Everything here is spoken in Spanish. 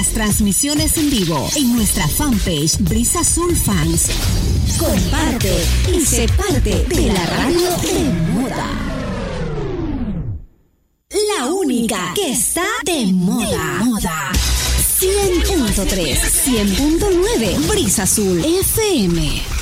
Transmisiones en vivo en nuestra fanpage Brisa Azul Fans. Comparte y sé parte de la radio de moda. La única que está de moda. 100.3, 100.9 Brisa Azul FM.